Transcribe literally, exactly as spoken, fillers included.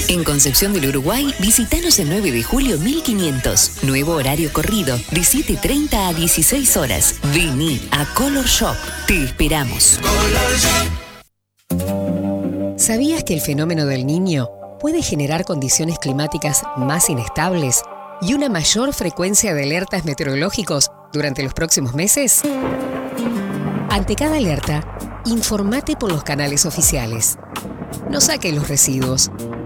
En Concepción del Uruguay, visítanos el nueve de julio mil quinientos. Nuevo horario corrido, de siete treinta a dieciséis horas. Vení a Color Shop. Te esperamos. ¿Sabías que el fenómeno del Niño puede generar condiciones climáticas más inestables y una mayor frecuencia de alertas meteorológicos durante los próximos meses? Ante cada alerta, informate por los canales oficiales. No saques los residuos.